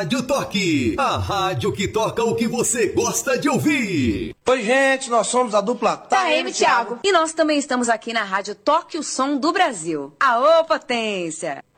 Rádio Toque, a rádio que toca o que você gosta de ouvir. Oi, gente, nós somos a dupla Taeme e Thiago. E nós também estamos aqui na Rádio Toque o Som do Brasil. Aô, potência!